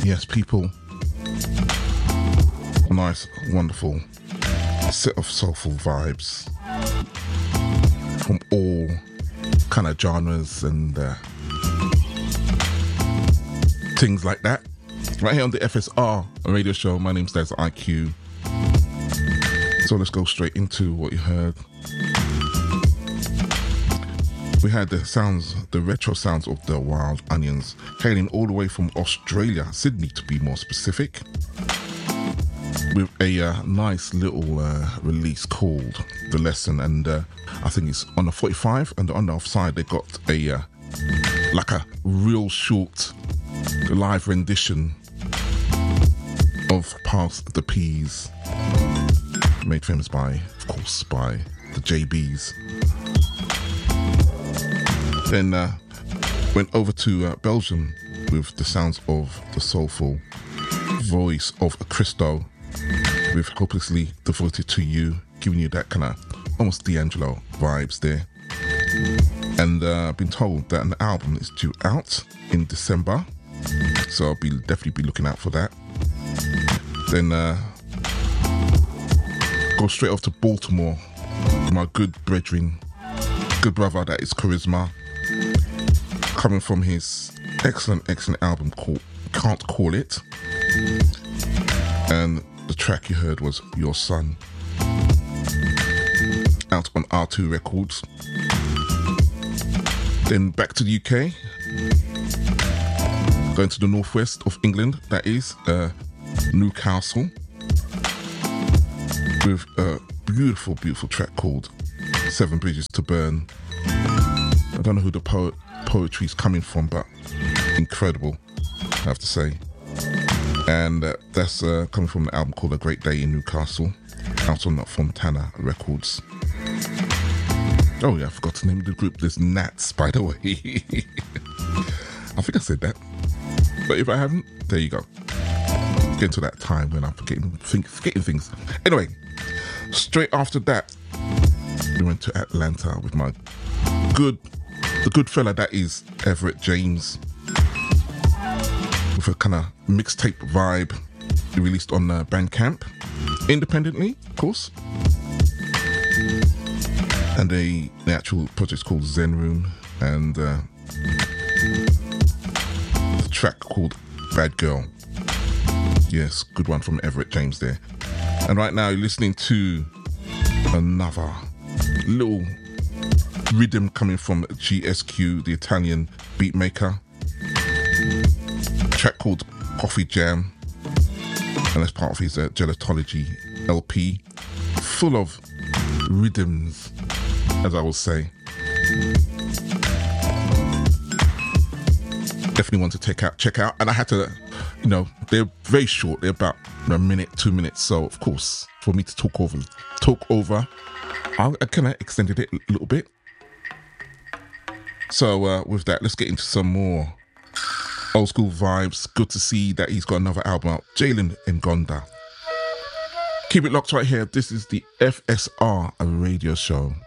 Yes, people. A nice, wonderful set of soulful vibes from all kind of genres and things like that. Right here on the FSR radio show. My name's Des IQ. So let's go straight into what you heard. We had the retro sounds of the Wild Onions, hailing all the way from Australia, Sydney to be more specific, with a nice little release called The Lesson, and I think it's on the 45, and on the offside they got a like a real short live rendition of Pass the Peas, made famous by, of course, by the JBs. Then went over to Belgium with the sounds of the soulful voice of Christo with Hopelessly Devoted to You, giving you that kind of almost D'Angelo vibes there. And I've been told that an album is due out in December, so I'll definitely be looking out for that. Then go straight off to Baltimore, my good brethren, good brother that is Charisma, coming from his excellent album called Can't Call It, and the track you heard was Your Son, out on R2 Records. Then back to the UK, going to the northwest of England, that is Newcastle, with a beautiful track called Seven Bridges to Burn. I don't know who the poetry's coming from, but incredible, I have to say. And that's coming from the album called A Great Day in Newcastle, out on Fontana Records. Oh yeah, I forgot to name the group. There's Nats, by the way. I think I said that, but if I haven't, there you go. Getting to that time when I'm forgetting things. Anyway, straight after that, we went to Atlanta with the good fella that is Everett James, with a kind of mixtape vibe. He released on Bandcamp, independently, of course. And the actual project's called Zen Room, and the track called Bad Girl. Yes, good one from Everett James there. And right now you're listening to another little rhythm coming from GSQ, the Italian beat maker. A track called Coffee Jam, and that's part of his Gelatology LP, full of rhythms, as I will say. Definitely want to check out, and I had to, they're very short. They're about a minute, 2 minutes. So of course, for me to talk over, I kind of extended it a little bit. So with that, let's get into some more old school vibes. Good to see that he's got another album out, Jalen Ngonda. Keep it locked right here. This is the FSR radio show.